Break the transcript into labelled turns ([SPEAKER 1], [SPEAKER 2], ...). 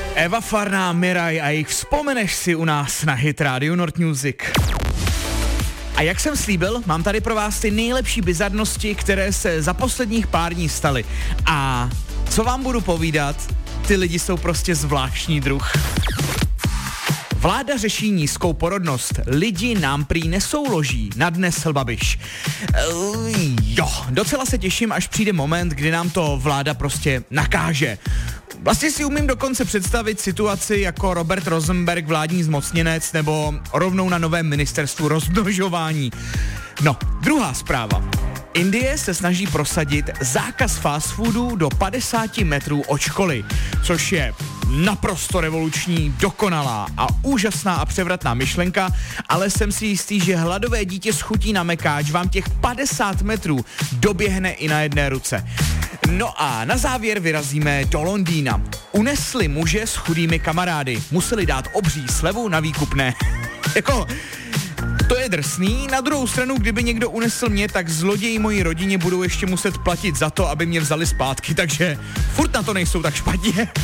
[SPEAKER 1] Eva Farná, Miraj a jejich Vzpomeneš si u nás na Hit Radio Nord Music. A jak jsem slíbil, mám tady pro vás ty nejlepší bizarnosti, které se za posledních pár dní staly. A co vám budu povídat, ty lidi jsou prostě zvláštní druh. Vláda řeší nízkou porodnost. Lidi nám prý nesouloží, nadnesl Babiš. Jo, docela se těším, až přijde moment, kdy nám to vláda prostě nakáže. Vlastně si umím dokonce představit situaci jako Robert Rosenberg, vládní zmocněnec, nebo rovnou na novém ministerstvu rozmnožování. No, druhá zpráva. Indie se snaží prosadit zákaz fast foodů do 50 metrů od školy, což je naprosto revoluční, dokonalá a úžasná a převratná myšlenka, ale jsem si jistý, že hladové dítě s chutí na mekáč vám těch 50 metrů doběhne i na jedné ruce. No a na závěr vyrazíme do Londýna. Unesli muže s chudými kamarády, museli dát obří slevu na výkupné. To je drsný, na druhou stranu, kdyby někdo unesl mě, tak zloději mojí rodině budou ještě muset platit za to, aby mě vzali zpátky, takže furt na to nejsou tak špatně.